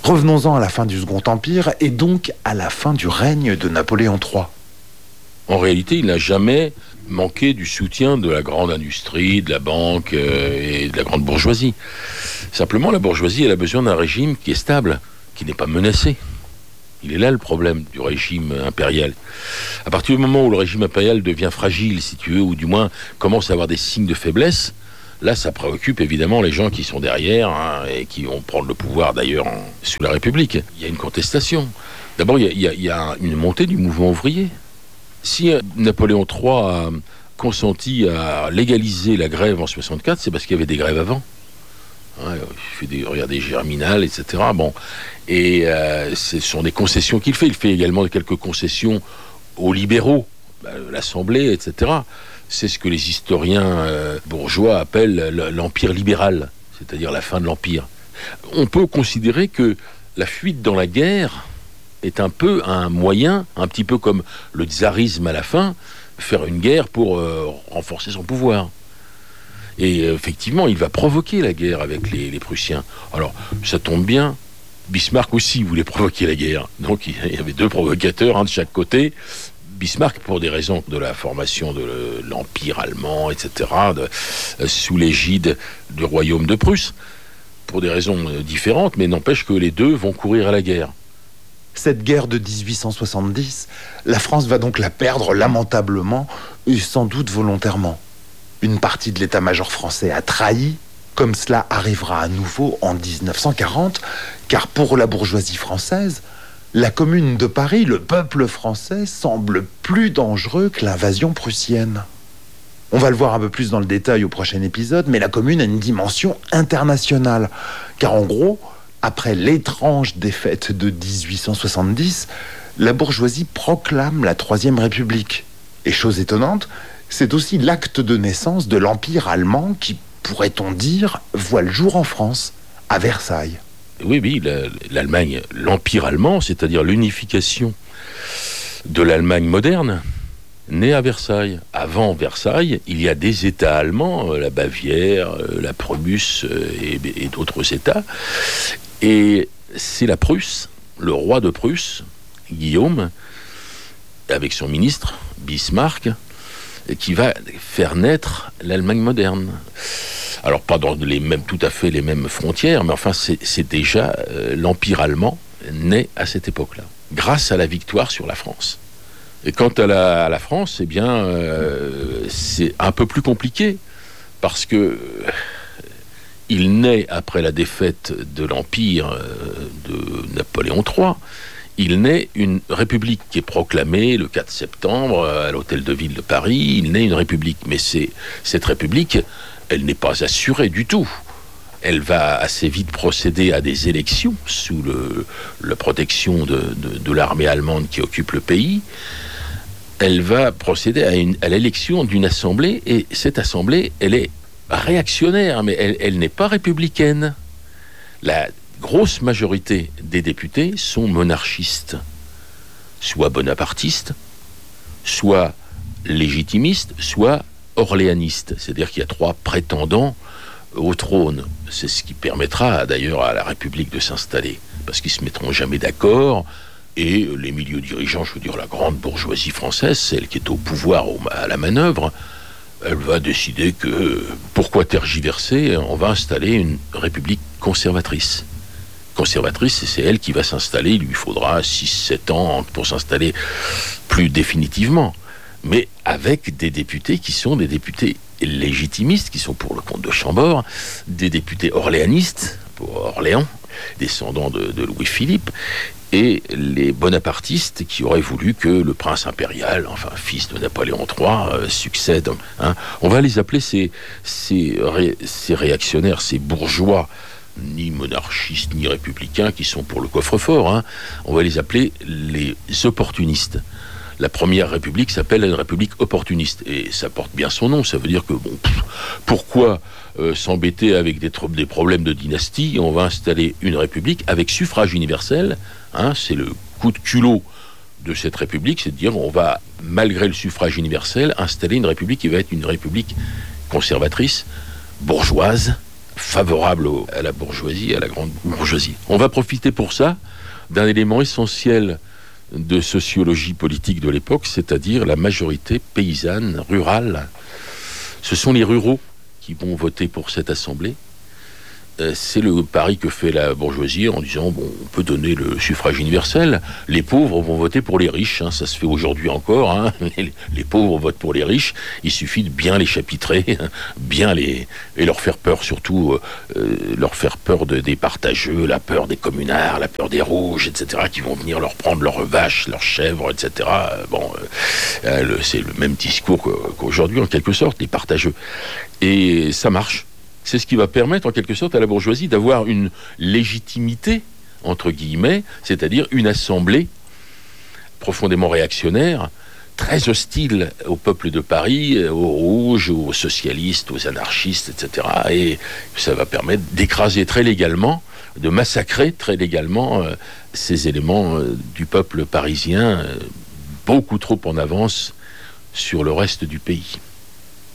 Revenons-en à la fin du Second Empire et donc à la fin du règne de Napoléon III. En réalité, il n'a jamais manqué du soutien de la grande industrie, de la banque et de la grande bourgeoisie. Simplement, la bourgeoisie, elle a besoin d'un régime qui est stable, qui n'est pas menacé. Il est là le problème du régime impérial. À partir du moment où le régime impérial devient fragile, si tu veux, ou du moins commence à avoir des signes de faiblesse, là, ça préoccupe évidemment les gens qui sont derrière et qui vont prendre le pouvoir d'ailleurs sous la République. Il y a une contestation. D'abord, il y a une montée du mouvement ouvrier. Si Napoléon III a consenti à légaliser la grève en 64, c'est parce qu'il y avait des grèves avant. Regardez Germinal, etc. Bon. Et ce sont des concessions qu'il fait. Il fait également quelques concessions aux libéraux, l'Assemblée, etc. C'est ce que les historiens bourgeois appellent l'empire libéral, c'est-à-dire la fin de l'empire. On peut considérer que la fuite dans la guerre est un peu un moyen, un petit peu comme le tsarisme à la fin, faire une guerre pour renforcer son pouvoir. Et effectivement, il va provoquer la guerre avec les Prussiens. Alors, ça tombe bien, Bismarck aussi voulait provoquer la guerre. Donc, il y avait deux provocateurs, un de chaque côté. Bismarck, pour des raisons de la formation de l'Empire allemand, etc., sous l'égide du royaume de Prusse, pour des raisons différentes, mais n'empêche que les deux vont courir à la guerre. Cette guerre de 1870, la France va donc la perdre lamentablement et sans doute volontairement. Une partie de l'état-major français a trahi, comme cela arrivera à nouveau en 1940, car pour la bourgeoisie française, la Commune de Paris, le peuple français, semble plus dangereux que l'invasion prussienne. On va le voir un peu plus dans le détail au prochain épisode, mais la Commune a une dimension internationale, car en gros, après l'étrange défaite de 1870, la bourgeoisie proclame la Troisième République. Et chose étonnante, c'est aussi l'acte de naissance de l'Empire allemand qui, pourrait-on dire, voit le jour en France, à Versailles. Oui, l'Allemagne, l'Empire allemand, c'est-à-dire l'unification de l'Allemagne moderne, naît à Versailles. Avant Versailles, il y a des États allemands, la Bavière, la Prusse et d'autres États. Et c'est la Prusse, le roi de Prusse, Guillaume, avec son ministre, Bismarck, qui va faire naître l'Allemagne moderne. Alors pas dans tout à fait les mêmes frontières, mais enfin c'est déjà l'Empire allemand né à cette époque-là, grâce à la victoire sur la France. Et quant à la France, eh bien, c'est un peu plus compliqué, parce que il naît après la défaite de l'Empire de Napoléon III. Il naît une république qui est proclamée le 4 septembre à l'hôtel de ville de Paris. Il naît une république, mais cette république, elle n'est pas assurée du tout. Elle va assez vite procéder à des élections sous la protection de l'armée allemande qui occupe le pays. Elle va procéder à l'élection d'une assemblée, et cette assemblée, elle est réactionnaire, mais elle n'est pas républicaine. La grosse majorité des députés sont monarchistes, soit bonapartistes, soit légitimistes, soit orléanistes. C'est-à-dire qu'il y a 3 prétendants au trône. C'est ce qui permettra d'ailleurs à la République de s'installer, parce qu'ils ne se mettront jamais d'accord. Et les milieux dirigeants, je veux dire la grande bourgeoisie française, celle qui est au pouvoir, à la manœuvre, elle va décider que, pourquoi tergiverser, on va installer une république conservatrice. Conservatrice, c'est elle qui va s'installer, il lui faudra 6-7 ans pour s'installer plus définitivement. Mais avec des députés qui sont des députés légitimistes, qui sont pour le comte de Chambord, des députés orléanistes, pour Orléans, descendants de Louis-Philippe, et les bonapartistes qui auraient voulu que le prince impérial, enfin fils de Napoléon III, succède. On va les appeler ces réactionnaires, ces bourgeois, ni monarchistes ni républicains, qui sont pour le coffre-fort. On va les appeler les opportunistes. La première république s'appelle une république opportuniste, et ça porte bien son nom. Ça veut dire que pourquoi s'embêter avec des problèmes de dynastie? On va installer une république avec suffrage universel. C'est le coup de culot de cette république, c'est de dire on va, malgré le suffrage universel, installer une république qui va être une république conservatrice, bourgeoise, favorable à la bourgeoisie, à la grande bourgeoisie. On va profiter pour ça d'un élément essentiel de sociologie politique de l'époque, c'est-à-dire la majorité paysanne, rurale. Ce sont les ruraux qui vont voter pour cette assemblée. C'est le pari que fait la bourgeoisie en disant bon, on peut donner le suffrage universel. Les pauvres vont voter pour les riches, ça se fait aujourd'hui encore. Les pauvres votent pour les riches. Il suffit de bien les chapitrer, et leur faire peur, surtout leur faire peur des partageux, la peur des communards, la peur des rouges, etc., qui vont venir leur prendre leurs vaches, leurs chèvres, etc. C'est le même discours qu'aujourd'hui en quelque sorte, les partageux. Et ça marche. C'est ce qui va permettre en quelque sorte à la bourgeoisie d'avoir une légitimité, entre guillemets, c'est-à-dire une assemblée profondément réactionnaire, très hostile au peuple de Paris, aux rouges, aux socialistes, aux anarchistes, etc. Et ça va permettre d'écraser très légalement, de massacrer très légalement ces éléments du peuple parisien, beaucoup trop en avance sur le reste du pays.